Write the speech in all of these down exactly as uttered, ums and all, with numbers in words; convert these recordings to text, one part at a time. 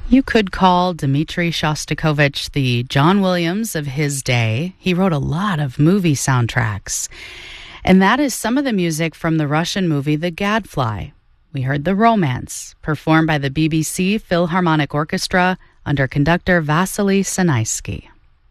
You could call Dmitri Shostakovich the John Williams of his day. He wrote a lot of movie soundtracks. And that is some of the music from the Russian movie The Gadfly. We heard The Romance, performed by the B B C Philharmonic Orchestra under conductor Vasily Sanaisky.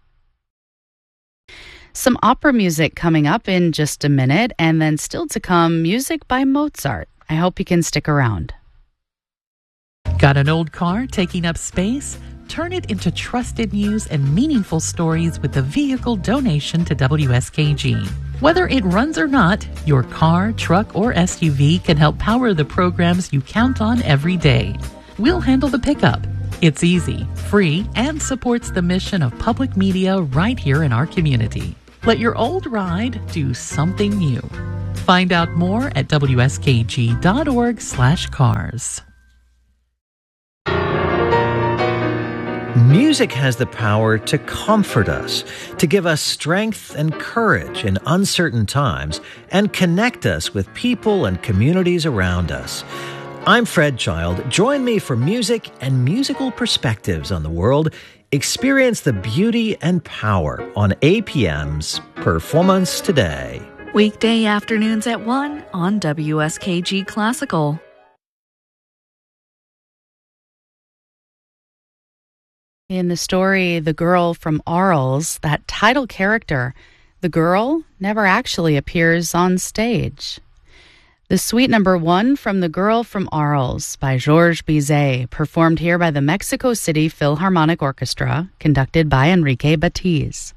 Some opera music coming up in just a minute, and then still to come, music by Mozart. I hope you can stick around. Got an old car taking up space? Turn it into trusted news and meaningful stories with a vehicle donation to W S K G. Whether it runs or not, your car, truck, or S U V can help power the programs you count on every day. We'll handle the pickup. It's easy, free, and supports the mission of public media right here in our community. Let your old ride do something new. Find out more at W S K G dot org slash cars. Music has the power to comfort us, to give us strength and courage in uncertain times, and connect us with people and communities around us. I'm Fred Child. Join me for music and musical perspectives on the world. Experience the beauty and power on A P M's Performance Today. Weekday afternoons at one on W S K G Classical. In the story The Girl from Arles, that title character, the girl, never actually appears on stage. The suite number one from The Girl from Arles by Georges Bizet, performed here by the Mexico City Philharmonic Orchestra, conducted by Enrique Batiz.